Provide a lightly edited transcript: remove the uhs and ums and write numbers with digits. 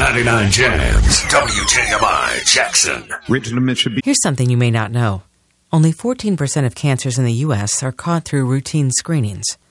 99 Jams, WJMI, Jackson. Richland, Mitsubishi. Here's something you may not know. Only 14% of cancers in the U.S. are caught through routine screenings.